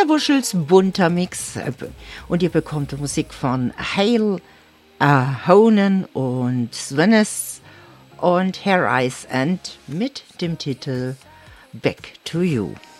Kletterwuschels bunter Mix. Und ihr bekommt die Musik von Hale, Honan und Svennes und Hair Eyes and mit dem Titel Back to You.